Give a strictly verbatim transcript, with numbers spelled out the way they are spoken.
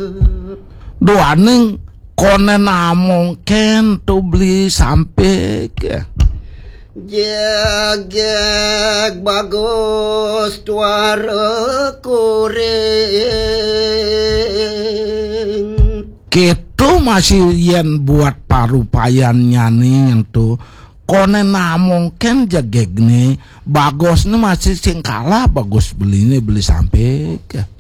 Doa neng kone namong ken tu beli sampai ke. Jeg jeg bagus tuara kuring. Gitu masih yen buat parupayan nyanyi itu kone namong ken jageg nih bagus nih masih singkala bagus beli nih beli sampai ke.